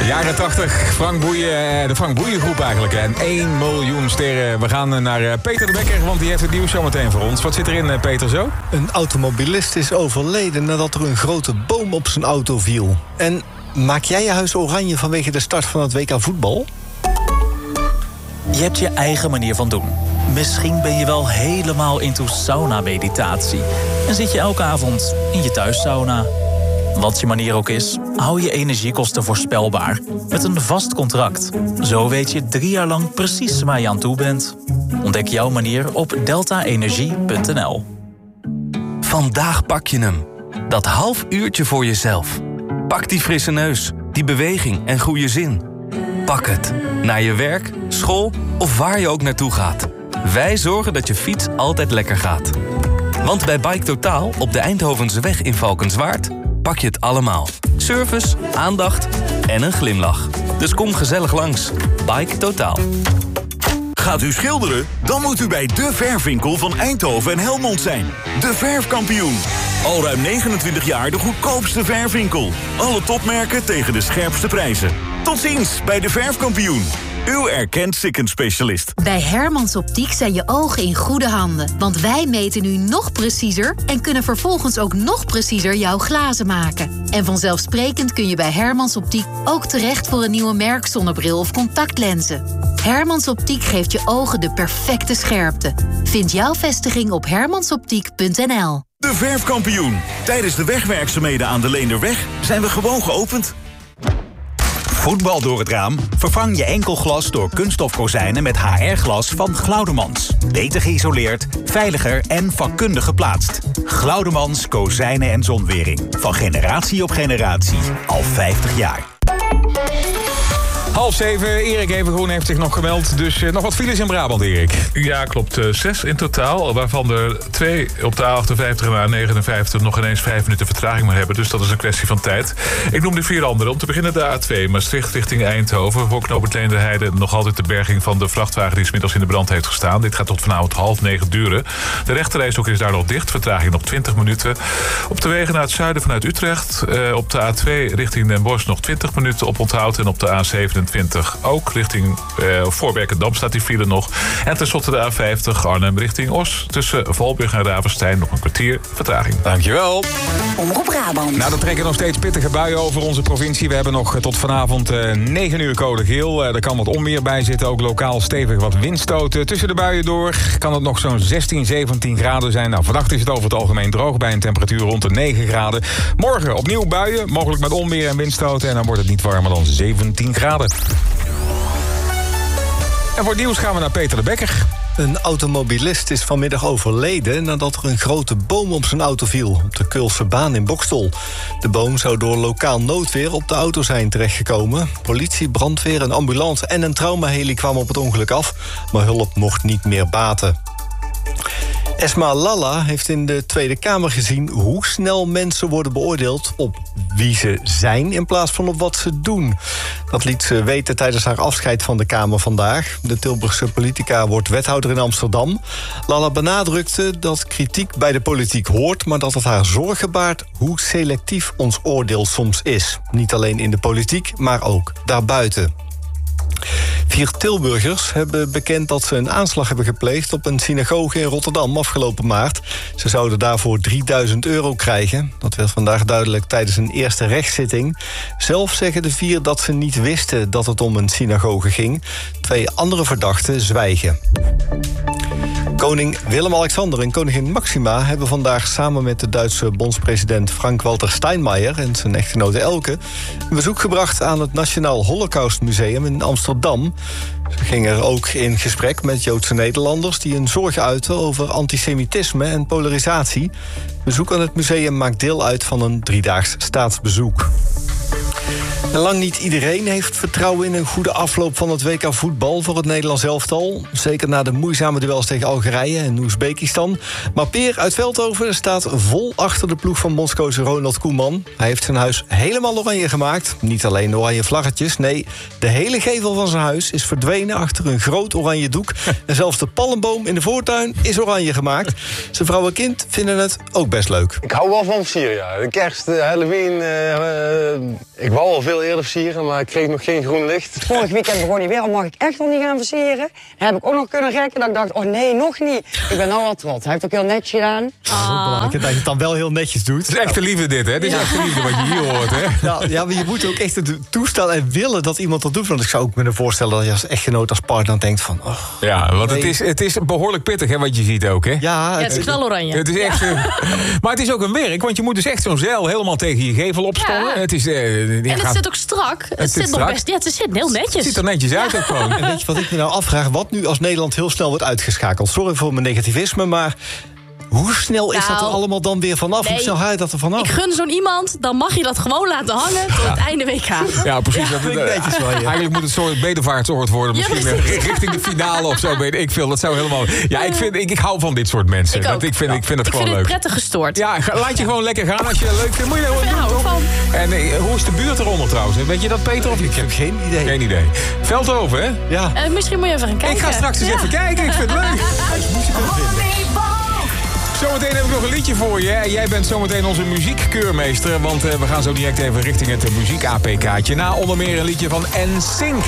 Jaren 80, Frank Boeien, de Frank Boeien groep eigenlijk. En 1 miljoen sterren. We gaan naar Peter de Bekker, want die heeft het nieuws zometeen voor ons. Wat zit erin, Peter, zo? Een automobilist is overleden nadat er een grote boom op zijn auto viel. En maak jij je huis oranje vanwege de start van het WK voetbal? Je hebt je eigen manier van doen. Misschien ben je wel helemaal into sauna-meditatie. En zit je elke avond in je thuissauna. Wat je manier ook is, hou je energiekosten voorspelbaar. Met een vast contract. Zo weet je 3 jaar lang precies waar je aan toe bent. Ontdek jouw manier op deltaenergie.nl. Vandaag pak je hem. Dat half uurtje voor jezelf. Pak die frisse neus, die beweging en goede zin. Pak het. Naar je werk, school of waar je ook naartoe gaat. Wij zorgen dat je fiets altijd lekker gaat. Want bij Bike Totaal op de Eindhovense weg in Valkenswaard pak je het allemaal. Service, aandacht en een glimlach. Dus kom gezellig langs. Bike Totaal. Gaat u schilderen? Dan moet u bij De Verfwinkel van Eindhoven en Helmond zijn. De Verfkampioen. Al ruim 29 jaar de goedkoopste verfwinkel. Alle topmerken tegen de scherpste prijzen. Tot ziens bij De Verfkampioen. Uw erkend sikkenspecialist. Bij Hermans Optiek zijn je ogen in goede handen. Want wij meten nu nog preciezer en kunnen vervolgens ook nog preciezer jouw glazen maken. En vanzelfsprekend kun je bij Hermans Optiek ook terecht voor een nieuwe merkzonnebril of contactlenzen. Hermans Optiek geeft je ogen de perfecte scherpte. Vind jouw vestiging op hermansoptiek.nl. De Verfkampioen. Tijdens de wegwerkzaamheden aan de Leenderweg zijn we gewoon geopend. Voetbal door het raam? Vervang je enkelglas door kunststof kozijnen met HR-glas van Glaudemans. Beter geïsoleerd, veiliger en vakkundig geplaatst. Glaudemans kozijnen en zonwering. Van generatie op generatie. Al 50 jaar. 6:30, Erik Evengroen heeft zich nog gemeld. Dus nog wat files in Brabant, Erik. Ja, klopt. 6 in totaal, waarvan er 2 op de A58 en A59 nog ineens 5 minuten vertraging maar hebben. Dus dat is een kwestie van tijd. Ik noem de 4 andere. Om te beginnen de A2, Maastricht richting Eindhoven. Voor knooppunt Leenderheide nog altijd de berging van de vrachtwagen die 's middags in de brand heeft gestaan. Dit gaat tot vanavond 8:30 duren. De rechterrijstrook is daar nog dicht. Vertraging nog 20 minuten. Op de wegen naar het zuiden vanuit Utrecht. Op de A2 richting Den Bosch nog 20 minuten op onthoud. En op de A27 ook richting Voorwerkendam staat die file nog. En tenslotte de A50 Arnhem richting Os. Tussen Valburg en Ravenstein nog een kwartier vertraging. Dankjewel. Omroep Brabant. Nou, er trekken nog steeds pittige buien over onze provincie. We hebben nog tot vanavond 9 uur code geel. Er kan wat onweer bij zitten. Ook lokaal stevig wat windstoten. Tussen de buien door kan het nog zo'n 16, 17 graden zijn. Nou, vannacht is het over het algemeen droog bij een temperatuur rond de 9 graden. Morgen opnieuw buien, mogelijk met onweer en windstoten. En dan wordt het niet warmer dan 17 graden. En voor het nieuws gaan we naar Peter de Bekker. Een automobilist is vanmiddag overleden nadat er een grote boom op zijn auto viel op de Keulse baan in Boxtel. De boom zou door lokaal noodweer op de auto zijn terechtgekomen. Politie, brandweer, een ambulance en een traumaheli kwamen op het ongeluk af, maar hulp mocht niet meer baten. Esma Lalla heeft in de Tweede Kamer gezien hoe snel mensen worden beoordeeld op wie ze zijn in plaats van op wat ze doen. Dat liet ze weten tijdens haar afscheid van de Kamer vandaag. De Tilburgse politica wordt wethouder in Amsterdam. Lalla benadrukte dat kritiek bij de politiek hoort, maar dat het haar zorgen baart hoe selectief ons oordeel soms is. Niet alleen in de politiek, maar ook daarbuiten. 4 Tilburgers hebben bekend dat ze een aanslag hebben gepleegd op een synagoge in Rotterdam afgelopen maart. Ze zouden daarvoor €3000 krijgen. Dat werd vandaag duidelijk tijdens een eerste rechtszitting. Zelf zeggen de 4 dat ze niet wisten dat het om een synagoge ging. 2 andere verdachten zwijgen. Koning Willem-Alexander en koningin Maxima hebben vandaag samen met de Duitse bondspresident Frank-Walter Steinmeier en zijn echtgenote Elke een bezoek gebracht aan het Nationaal Holocaustmuseum in Amsterdam. Ze gingen er ook in gesprek met Joodse Nederlanders die hun zorgen uiten over antisemitisme en polarisatie. Bezoek aan het museum maakt deel uit van een 3-daags staatsbezoek. En lang niet iedereen heeft vertrouwen in een goede afloop van het WK voetbal voor het Nederlands elftal. Zeker na de moeizame duels tegen Algerije en Oezbekistan. Maar Peer uit Veldhoven staat vol achter de ploeg van bondscoach Ronald Koeman. Hij heeft zijn huis helemaal oranje gemaakt. Niet alleen oranje vlaggetjes, nee, de hele gevel van zijn huis is verdwenen achter een groot oranje doek. En zelfs de palmboom in de voortuin is oranje gemaakt. Zijn vrouw en kind vinden het ook best leuk. Ik hou wel van versieren, ja. De kerst, Halloween, ik wou al veel veel eerder versieren, maar ik kreeg nog geen groen licht. Vorig weekend begon hij weer, mag ik echt nog niet gaan versieren? Dan heb ik ook nog kunnen rekken dat ik dacht, oh nee, nog niet. Ik ben nou wel trots. Hij heeft ook heel netjes gedaan. Dat is ook belangrijk, dat je het dan wel heel netjes doet. Het is echte liefde dit, hè? Het is echte liefde wat je hier hoort, hè? Ja, maar je moet ook echt toestaan en willen dat iemand dat doet. Want ik zou ook me voorstellen dat je als echtgenoot, als partner denkt van... Oh, ja, want het is behoorlijk pittig, hè, wat je ziet ook, hè? Ja, het is knaloranje. Het is echt... maar het is ook een werk, want je moet dus echt zo'n zeil helemaal tegen je gevel opspannen. Ja. Het is... en het zit ook strak. Het zit nog best... Ja, het zit heel netjes. Het ziet er netjes uit ook gewoon. En weet je wat ik me nou afvraag? Wat nu als Nederland heel snel wordt uitgeschakeld? Sorry voor mijn negativisme, maar... Hoe snel is dat er allemaal dan weer vanaf? Nee, hoe snel haal je dat er vanaf? Ik gun zo'n iemand, dan mag je dat gewoon laten hangen tot het einde WK. Ja, precies. Ja, eigenlijk moet het een soort bedevaartsoord worden. Misschien richting de finale of zo. Weet ik veel. Dat zou helemaal... Ja, ik hou van dit soort mensen. Ik vind het gewoon leuk. Ik vind het prettig gestoord. Ja, laat je gewoon lekker gaan als je het leuk vindt. Moet je hou ik van. En hoe is de buurt eronder trouwens? Weet je dat, Peter? Of ik heb geen idee. Geen idee. Veldhoven, hè? Ja. Misschien moet je even gaan kijken. Ik ga straks eens even kijken. Ik vind het leuk. Zometeen heb ik nog een liedje voor je. En jij bent zometeen onze muziekkeurmeester. Want we gaan zo direct even richting het muziek-APK'tje. Na onder meer een liedje van NSYNC.